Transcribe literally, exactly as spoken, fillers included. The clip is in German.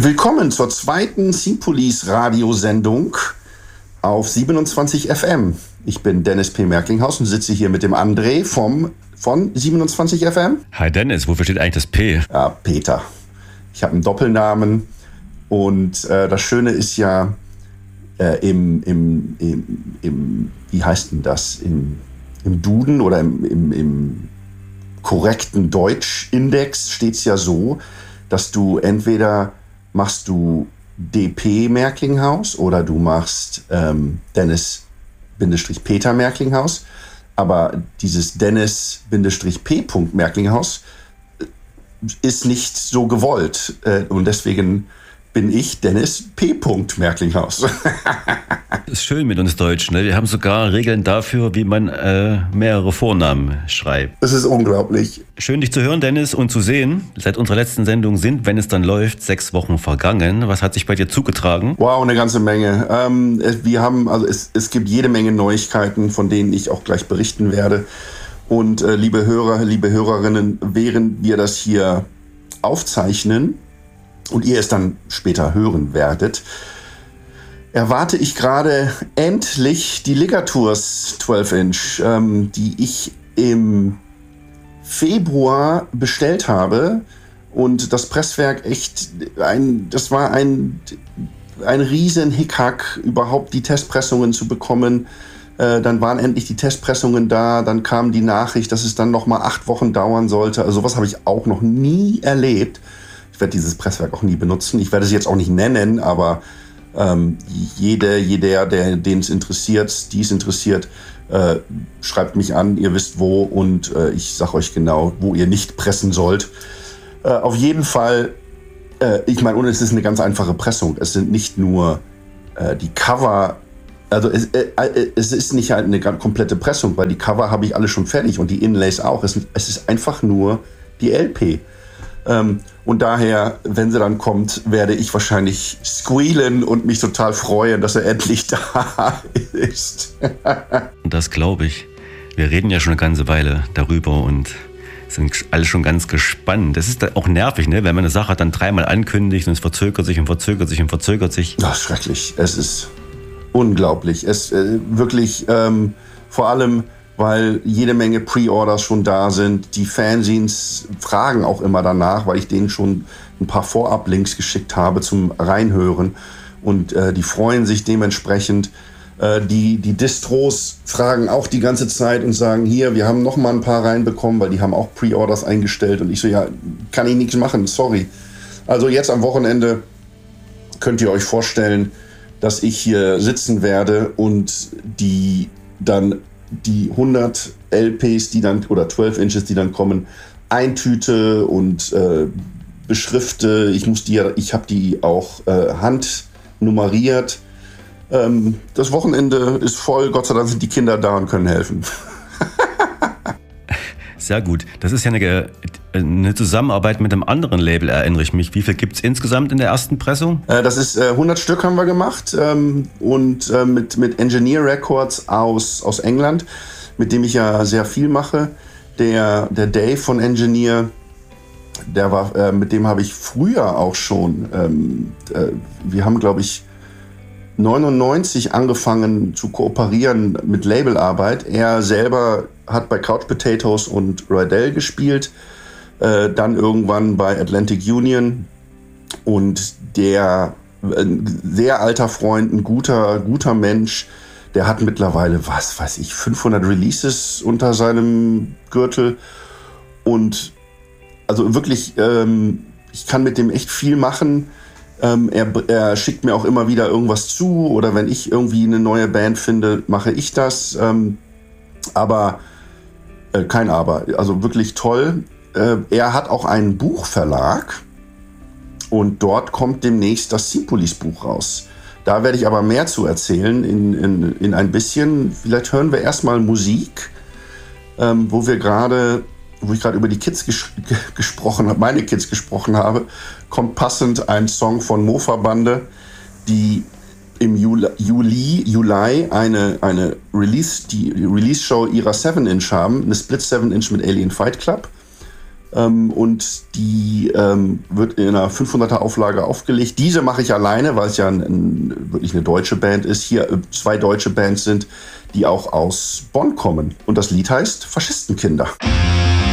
Willkommen zur zweiten Seapolice Radiosendung auf siebenundzwanzig F M. Ich bin Dennis P. Merklinghaus und sitze hier mit dem André vom, von siebenundzwanzig F M. Hi Dennis, wofür steht eigentlich das P? Ja, Peter. Ich habe einen Doppelnamen und äh, das Schöne ist ja, äh, im, im, im, im, wie heißt denn das, im, im Duden oder im, im, im korrekten Deutschindex steht es ja so, dass du entweder machst du D P Merklinghaus oder du machst ähm, Dennis-Peter Merklinghaus. Aber dieses Dennis-P. Merklinghaus ist nicht so gewollt. Äh, und deswegen bin ich Dennis P. Merklinghaus. Das ist schön mit uns Deutschen. Ne? Wir haben sogar Regeln dafür, wie man äh, mehrere Vornamen schreibt. Das ist unglaublich. Schön, dich zu hören, Dennis, und zu sehen. Seit unserer letzten Sendung sind, wenn es dann läuft, sechs Wochen vergangen. Was hat sich bei dir zugetragen? Wow, eine ganze Menge. Ähm, wir haben, also es, es gibt jede Menge Neuigkeiten, von denen ich auch gleich berichten werde. Und äh, liebe Hörer, liebe Hörerinnen, während wir das hier aufzeichnen und ihr es dann später hören werdet, erwarte ich gerade endlich die Ligatures zwölf Inch, ähm, die ich im Februar bestellt habe. Und das Presswerk echt, ein, das war ein, ein riesen Hickhack, überhaupt die Testpressungen zu bekommen. Äh, dann waren endlich die Testpressungen da, dann kam die Nachricht, dass es dann nochmal acht Wochen dauern sollte. Also sowas habe ich auch noch nie erlebt. Ich werde dieses Presswerk auch nie benutzen. Ich werde es jetzt auch nicht nennen, aber ähm, jede, jeder, der, den es interessiert, die es interessiert, äh, schreibt mich an, ihr wisst wo, und äh, ich sage euch genau, wo ihr nicht pressen sollt. Äh, auf jeden Fall, äh, ich meine, und es ist eine ganz einfache Pressung. Es sind nicht nur äh, die Cover, also es, äh, äh, es ist nicht halt eine komplette Pressung, weil die Cover habe ich alle schon fertig und die Inlays auch. Es, es ist einfach nur die L P. Ähm, und daher, wenn sie dann kommt, werde ich wahrscheinlich squealen und mich total freuen, dass er endlich da ist. Das glaube ich. Wir reden ja schon eine ganze Weile darüber und sind alle schon ganz gespannt. Das ist auch nervig, ne? Wenn man eine Sache dann dreimal ankündigt und es verzögert sich und verzögert sich und verzögert sich. Ach, schrecklich. Es ist unglaublich. Es äh, wirklich ähm, vor allem, weil jede Menge Pre-Orders schon da sind. Die Fanzines fragen auch immer danach, weil ich denen schon ein paar Vorab-Links geschickt habe zum Reinhören. Und äh, die freuen sich dementsprechend. Äh, die, die Distros fragen auch die ganze Zeit und sagen, hier, wir haben noch mal ein paar reinbekommen, weil die haben auch Pre-Orders eingestellt. Und ich so, ja, kann ich nichts machen, sorry. Also jetzt am Wochenende könnt ihr euch vorstellen, dass ich hier sitzen werde und die dann die hundert L Ps, die dann, oder zwölf Inches, die dann kommen, eintüte und äh, beschrifte. Ich muss die, ich habe die auch äh, handnummeriert. Ähm, das Wochenende ist voll. Gott sei Dank sind die Kinder da und können helfen. Sehr gut. Das ist ja eine, eine Zusammenarbeit mit einem anderen Label, erinnere ich mich. Wie viel gibt es insgesamt in der ersten Pressung? Äh, das ist äh, hundert Stück haben wir gemacht ähm, und äh, mit, mit Engineer Records aus, aus England, mit dem ich ja sehr viel mache. Der, der Dave von Engineer, der war, äh, mit dem habe ich früher auch schon, ähm, äh, wir haben, glaube ich, neunundneunzig angefangen zu kooperieren mit Labelarbeit. Er selber hat bei Couch Potatoes und Roydell gespielt, äh, dann irgendwann bei Atlantic Union, und der, ein sehr alter Freund, ein guter, guter Mensch, der hat mittlerweile, was weiß ich, fünfhundert Releases unter seinem Gürtel, und also wirklich, ähm, ich kann mit dem echt viel machen. Ähm, er, er schickt mir auch immer wieder irgendwas zu, oder wenn ich irgendwie eine neue Band finde, mache ich das. Ähm, aber äh, kein Aber, also wirklich toll. Äh, er hat auch einen Buchverlag und dort kommt demnächst das Seapolice-Buch raus. Da werde ich aber mehr zu erzählen in, in, in ein bisschen. Vielleicht hören wir erstmal Musik, ähm, wo wir gerade wo ich gerade über die Kids ges- g- gesprochen habe, meine Kids gesprochen habe, kommt passend ein Song von Mofa-Bande, die im Juli, Juli, Juli eine, eine Release, die Release-Show ihrer seven Inch haben, eine Split seven Inch mit Alien Fight Club. Ähm, und die ähm, wird in einer fünfhunderter Auflage aufgelegt. Diese mache ich alleine, weil es ja ein, ein, wirklich eine deutsche Band ist. Hier äh, zwei deutsche Bands sind, die auch aus Bonn kommen. Und das Lied heißt Faschistenkinder.